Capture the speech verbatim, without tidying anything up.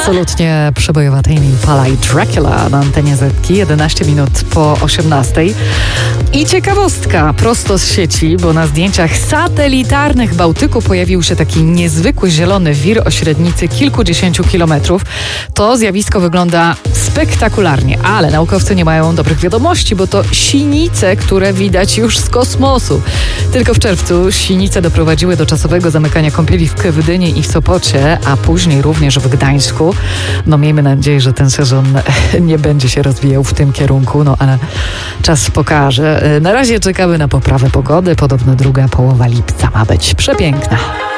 Absolutnie przebojowa Tame Impala i Dracula na antenie Zetki, jedenaście minut po osiemnastej. I ciekawostka prosto z sieci, bo na zdjęciach satelitarnych Bałtyku pojawił się taki niezwykły zielony wir o średnicy kilkudziesięciu kilometrów. To zjawisko wygląda spektakularnie, ale naukowcy nie mają dobrych wiadomości, bo to sinice, które widać już z kosmosu. Tylko w czerwcu sinice doprowadziły do czasowego zamykania kąpieli w Gdyni i w Sopocie, a później również w Gdańsku. No miejmy nadzieję, że ten sezon nie będzie się rozwijał w tym kierunku, no ale czas pokaże. Na razie czekamy na poprawę pogody. Podobno druga połowa lipca ma być przepiękna.